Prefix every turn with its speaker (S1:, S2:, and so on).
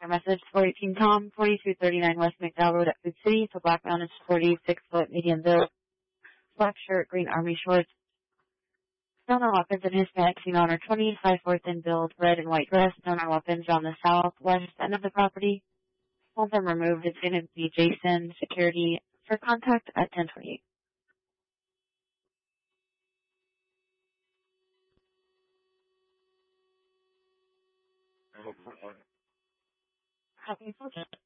S1: Your message, 418 Tom, 4239 West McDowell Road at Food City. For black man, it's 46-foot medium build. Black shirt, green army shorts. Stoner weapons and Hispanic female under 20, 5'4" thin build, red and white dress. Stoner weapons are on the southwest end of the property. Once I'm removed, it's going to be Jason Security for contact at 1028. Happy 4th.